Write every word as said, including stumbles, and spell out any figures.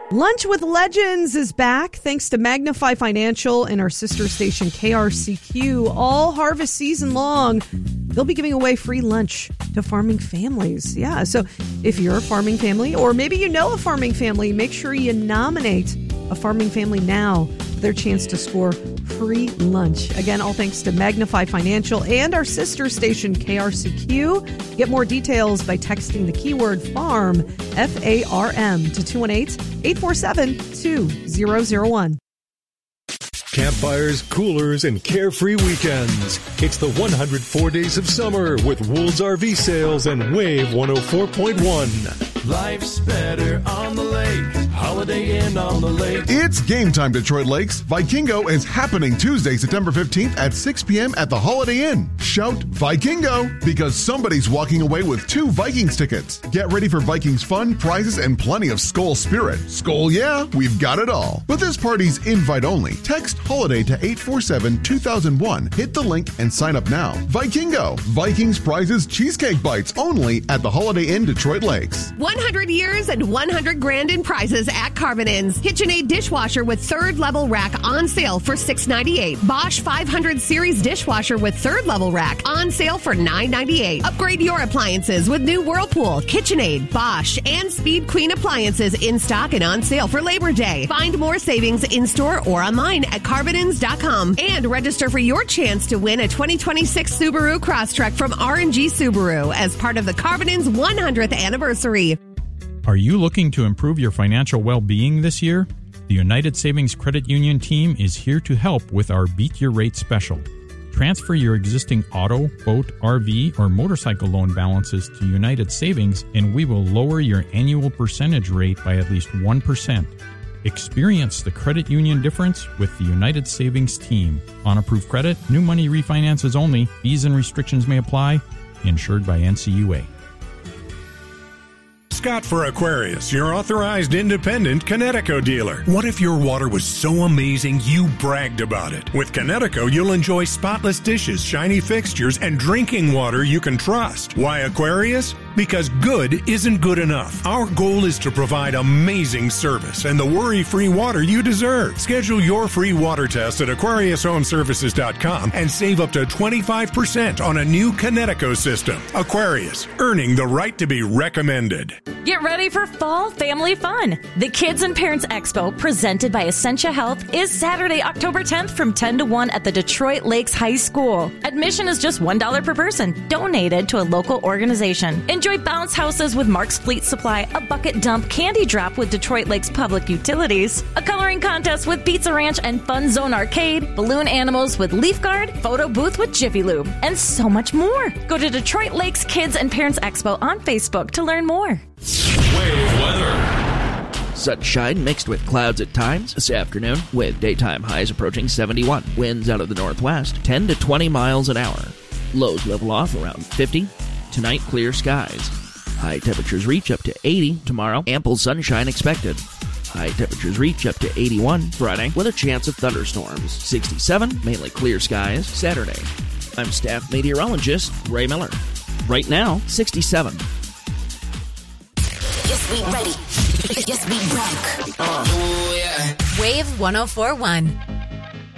Lunch with Legends is back thanks to Magnify Financial and our sister station K R C Q. All harvest season long, they'll be giving away free lunch to farming families. Yeah, so if you're a farming family or maybe you know a farming family, make sure you nominate a farming family now for their chance to score free lunch. Again, all thanks to Magnify Financial and our sister station K R C Q. Get more details by texting the keyword FARM, F A R M, to two one eight, eight four seven, two zero zero one. Campfires, coolers, and carefree weekends. It's the one hundred four days of summer with Wool's R V Sales and Wave one oh four point one. Life's better on the lake. Holiday Inn on the lake. It's game time, Detroit Lakes. Vikingo is happening Tuesday, September fifteenth at six p.m. at the Holiday Inn. Shout Vikingo because somebody's walking away with two Vikings tickets. Get ready for Vikings fun, prizes, and plenty of Skol spirit. Skol, yeah, we've got it all. But this party's invite only. Text HOLIDAY to eight four seven, two thousand one. Hit the link and sign up now. Vikingo, Vikings prizes cheesecake bites only at the Holiday Inn Detroit Lakes. one hundred years and one hundred grand in prizes at Carbon Inns. KitchenAid dishwasher with third level rack on sale for six ninety-eight. Bosch five hundred series dishwasher with third level rack on sale for nine ninety-eight. Upgrade your appliances with new Whirlpool, KitchenAid, Bosch, and Speed Queen appliances in stock and on sale for Labor Day. Find more savings in store or online at carbon ins dot com and register for your chance to win a twenty twenty-six Subaru Crosstrek from R and G Subaru as part of the Carbon Inns one hundredth anniversary. Are you looking to improve your financial well-being this year? The United Savings Credit Union team is here to help with our Beat Your Rate special. Transfer your existing auto, boat, R V, or motorcycle loan balances to United Savings, and we will lower your annual percentage rate by at least one percent. Experience the credit union difference with the United Savings team. On approved credit, new money refinances only. Fees and restrictions may apply. Insured by N C U A. Scott for Aquarius, your authorized independent Connecticut dealer. What if your water was so amazing you bragged about it? With Connecticut, you'll enjoy spotless dishes, shiny fixtures, and drinking water you can trust. Why Aquarius? Because good isn't good enough. Our goal is to provide amazing service and the worry-free water you deserve. Schedule your free water test at aquarius home services dot com and save up to twenty-five percent on a new Connecticut system. Aquarius, earning the right to be recommended. Get ready for fall family fun. The Kids and Parents Expo, presented by Essentia Health, is Saturday, October tenth from ten to one at the Detroit Lakes High School. Admission is just one dollar per person, donated to a local organization. Enjoy bounce houses with Mark's Fleet Supply, a bucket dump candy drop with Detroit Lakes Public Utilities, a coloring contest with Pizza Ranch and Fun Zone Arcade, balloon animals with Leaf Guard, photo booth with Jiffy Lube, and so much more. Go to Detroit Lakes Kids and Parents Expo on Facebook to learn more. Wave weather. Sunshine mixed with clouds at times this afternoon, with daytime highs approaching seventy-one. Winds out of the northwest, ten to twenty miles an hour. Lows level off around fifty. Tonight, clear skies. High temperatures reach up to eighty tomorrow. Ample sunshine expected. High temperatures reach up to eighty-one Friday, with a chance of thunderstorms. sixty-seven, mainly clear skies Saturday. I'm staff meteorologist Ray Miller. Right now, sixty-seven. Yes, we ready. Yes, we back. Uh, oh, yeah. Wave one oh four point one.